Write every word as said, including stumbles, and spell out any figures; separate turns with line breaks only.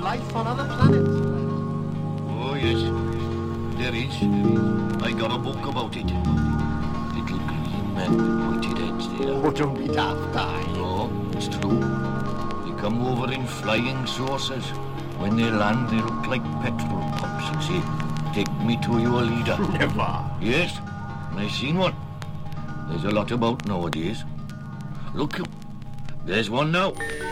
life on other planets.
Oh, yes. There is. I got a book about it. Little green men with pointed heads there.
Oh, don't be daft, aye.
Oh, it's true. They come over in flying saucers. When they land, they look like petrol pumps, and say, take me to your leader.
Never.
Yes, and I seen one. There's a lot about nowadays. Look, there's one now.